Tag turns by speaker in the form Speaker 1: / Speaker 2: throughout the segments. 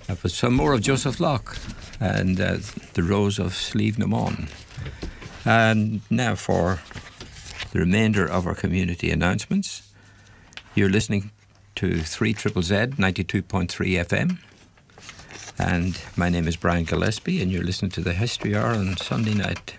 Speaker 1: That was some more of Joseph Locke and The Rose of Slieve na Mon. And now for the remainder of our community announcements. You're listening to 3ZZZ 92.3 FM. And my name is Brian Gillespie, and you're listening to the History Hour on Sunday night.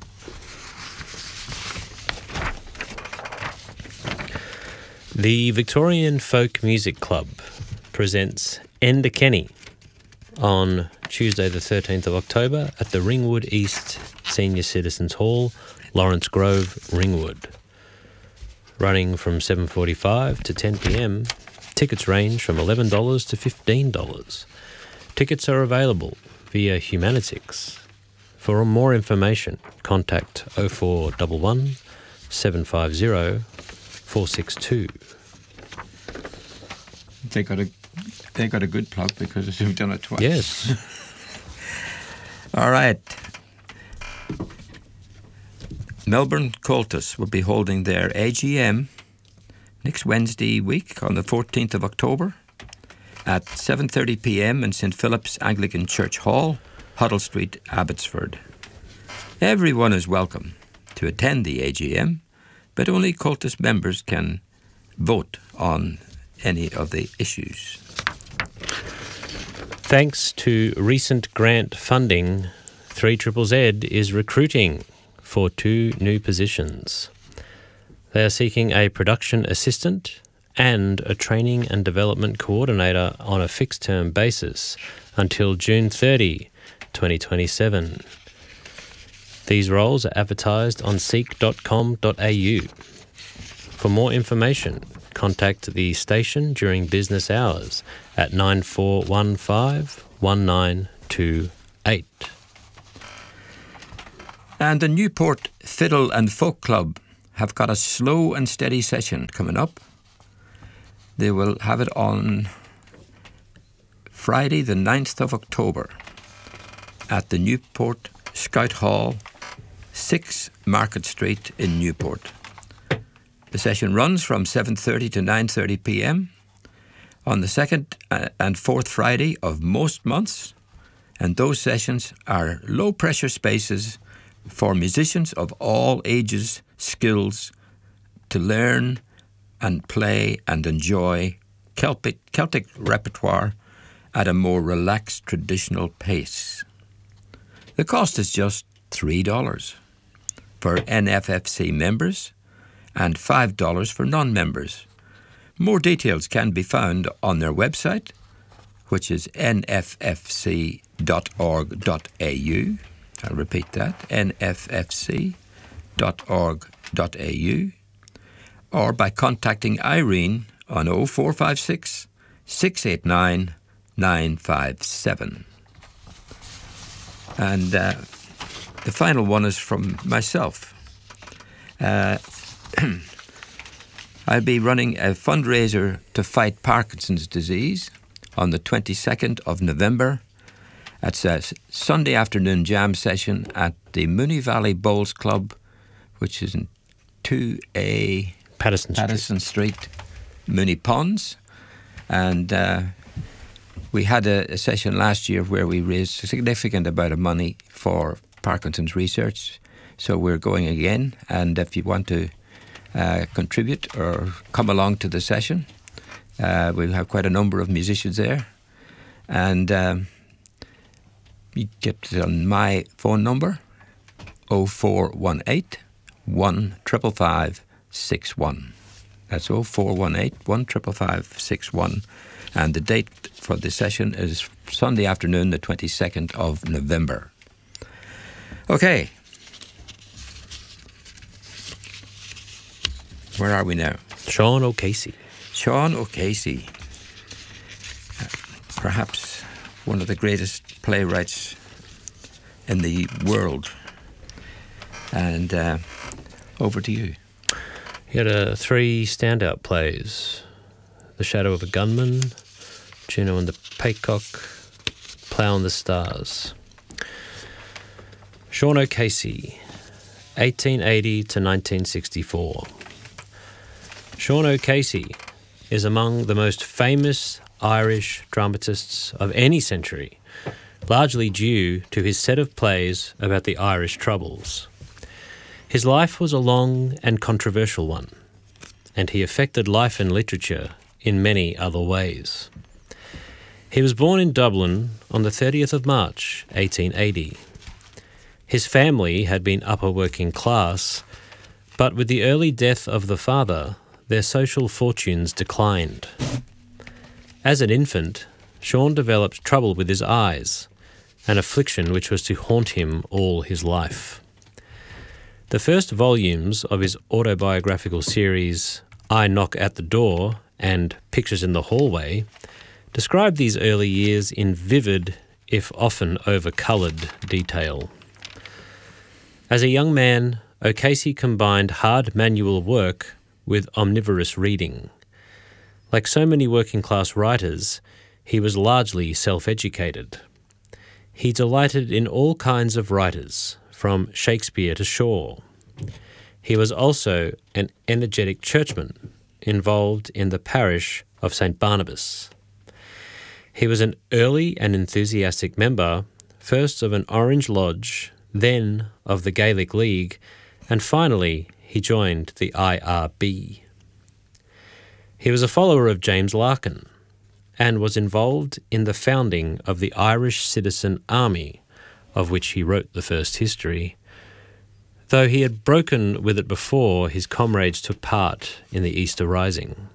Speaker 2: The Victorian Folk Music Club presents Enda Kenny on Tuesday the 13th of October at the Ringwood East Senior Citizens Hall, Lawrence Grove, Ringwood. Running from 7:45 to 10 p.m, tickets range from $11 to $15. Tickets are available via Humanitix. For more information, contact 0411 750 462.
Speaker 1: They got a good plug because you've done it twice.
Speaker 2: Yes.
Speaker 1: All right. Melbourne Cultus will be holding their AGM next Wednesday week on the 14th of October at 7:30 p.m. in St. Philip's Anglican Church Hall, Huddle Street, Abbotsford. Everyone is welcome to attend the AGM, but only Cultus members can vote on any of the issues.
Speaker 2: Thanks to recent grant funding, 3ZZZ is recruiting for 2 new positions. They are seeking a production assistant and a training and development coordinator on a fixed-term basis until June 30, 2027. These roles are advertised on seek.com.au. For more information, contact the station during business hours at 9415 1928.
Speaker 1: And the Newport Fiddle and Folk Club have got a slow and steady session coming up. They will have it on Friday the 9th of October at the Newport Scout Hall, 6 Market Street in Newport. The session runs from 7:30 to 9:30 p.m. on the second and fourth Friday of most months, and those sessions are low-pressure spaces for musicians of all ages, skills, to learn and play and enjoy Celtic repertoire at a more relaxed traditional pace. The cost is just $3 for NFFC members and $5 for non-members. More details can be found on their website, which is nffc.org.au. I'll repeat that, nffc.org.au, or by contacting Irene on 0456 689 957. And the final one is from myself. I'll be running a fundraiser to fight Parkinson's disease on the 22nd of November. It's a Sunday afternoon jam session at the Mooney Valley Bowls Club, which is in 2A Patterson Street, Mooney Ponds. And we had a session last year where we raised a significant amount of money for Parkinson's research. So we're going again. And if you want to contribute or come along to the session, we'll have quite a number of musicians there. And you get it on my phone number, 0418 155 61. That's 0418 155 61. And the date for the session is Sunday afternoon, the 22nd of November. Okay. Where are we now?
Speaker 2: Sean O'Casey.
Speaker 1: Sean O'Casey. Perhaps one of the greatest playwrights in the world. And over to you.
Speaker 2: He had 3 standout plays: The Shadow of a Gunman, Juno and the Paycock, Plough in the Stars. Sean O'Casey, 1880 to 1964. Sean O'Casey is among the most famous Irish dramatists of any century, largely due to his set of plays about the Irish Troubles. His life was a long and controversial one, and he affected life and literature in many other ways. He was born in Dublin on the 30th of March, 1880. His family had been upper working class, but with the early death of the father, their social fortunes declined. As an infant, Sean developed trouble with his eyes, an affliction which was to haunt him all his life. The first volumes of his autobiographical series, I Knock at the Door and Pictures in the Hallway, describe these early years in vivid, if often over-coloured, detail. As a young man, O'Casey combined hard manual work with omnivorous reading. Like so many working-class writers, he was largely self-educated. He delighted in all kinds of writers, from Shakespeare to Shaw. He was also an energetic churchman, involved in the parish of St. Barnabas. He was an early and enthusiastic member, first of an Orange Lodge, then of the Gaelic League, and finally he joined the IRB. He was a follower of James Larkin and was involved in the founding of the Irish Citizen Army, of which he wrote the first history, though he had broken with it before his comrades took part in the Easter Rising.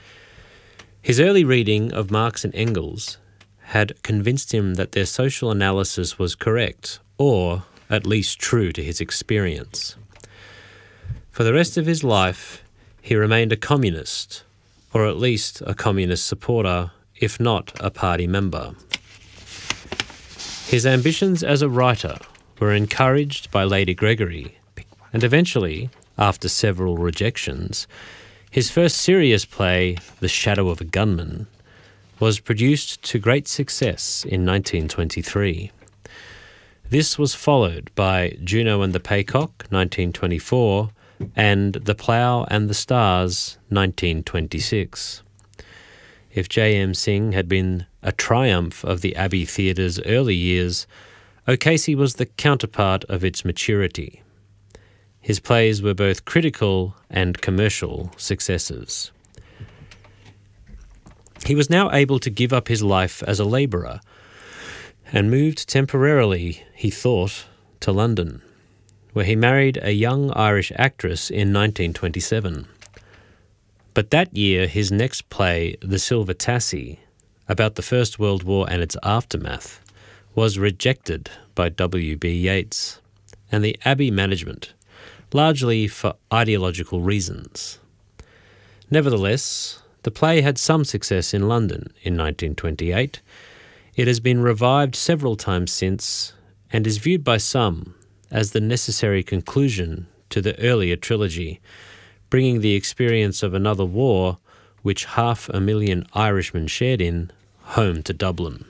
Speaker 2: His early reading of Marx and Engels had convinced him that their social analysis was correct, or at least true to his experience. For the rest of his life, he remained a communist, or at least a communist supporter, if not a party member. His ambitions as a writer were encouraged by Lady Gregory, and eventually, after several rejections, his first serious play, The Shadow of a Gunman, was produced to great success in 1923. This was followed by Juno and the Paycock, 1924, and The Plough and the Stars, 1926. If J.M. Synge had been a triumph of the Abbey Theatre's early years, O'Casey was the counterpart of its maturity. His plays were both critical and commercial successes. He was now able to give up his life as a labourer and moved temporarily, he thought, to London, where he married a young Irish actress in 1927. But that year, his next play, The Silver Tassie, about the First World War and its aftermath, was rejected by W.B. Yeats and the Abbey management, largely for ideological reasons. Nevertheless, the play had some success in London in 1928. It has been revived several times since and is viewed by some as the necessary conclusion to the earlier trilogy, bringing the experience of another war, which 500,000 Irishmen shared in, home to Dublin.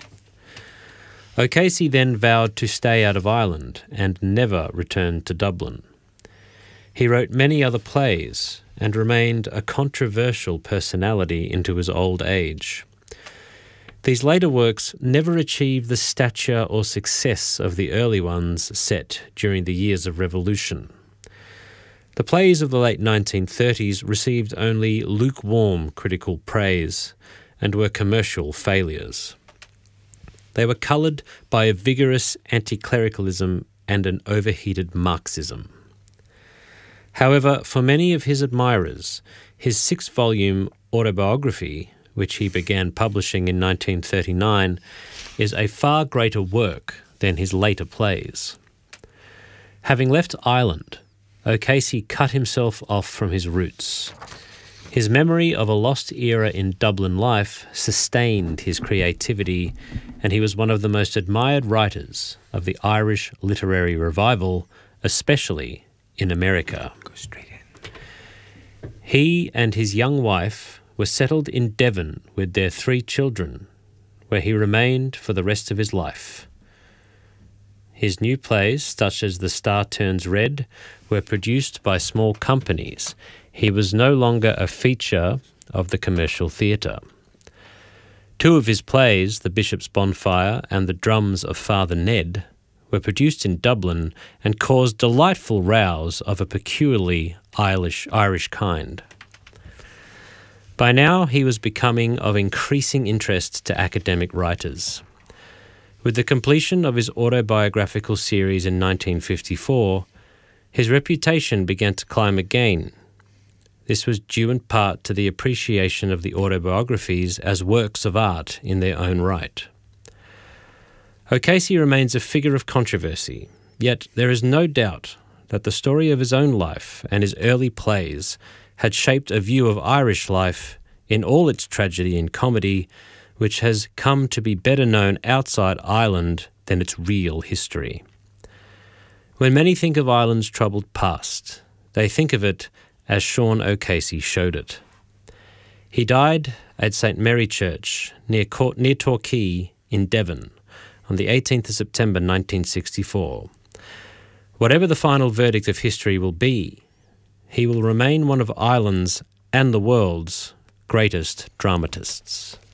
Speaker 2: O'Casey then vowed to stay out of Ireland and never returned to Dublin. He wrote many other plays and remained a controversial personality into his old age. These later works never achieved the stature or success of the early ones set during the years of revolution. The plays of the late 1930s received only lukewarm critical praise and were commercial failures. They were coloured by a vigorous anti-clericalism and an overheated Marxism. However, for many of his admirers, his 6-volume autobiography, which he began publishing in 1939, is a far greater work than his later plays. Having left Ireland, O'Casey cut himself off from his roots. His memory of a lost era in Dublin life sustained his creativity, and he was one of the most admired writers of the Irish literary revival, especially in America.
Speaker 1: Go straight in.
Speaker 2: He and his young wife were settled in Devon with their 3 children, where he remained for the rest of his life. His new plays, such as The Star Turns Red, were produced by small companies. He was no longer a feature of the commercial theatre. Two of his plays, The Bishop's Bonfire and The Drums of Father Ned, were produced in Dublin and caused delightful rows of a peculiarly Irish kind. By now, he was becoming of increasing interest to academic writers. With the completion of his autobiographical series in 1954, his reputation began to climb again. This was due in part to the appreciation of the autobiographies as works of art in their own right. O'Casey remains a figure of controversy, yet there is no doubt that the story of his own life and his early plays had shaped a view of Irish life in all its tragedy and comedy, which has come to be better known outside Ireland than its real history. When many think of Ireland's troubled past, they think of it as Sean O'Casey showed it. He died at St Mary Church near Torquay in Devon on the 18th of September 1964. Whatever the final verdict of history will be, he will remain one of Ireland's and the world's greatest dramatists.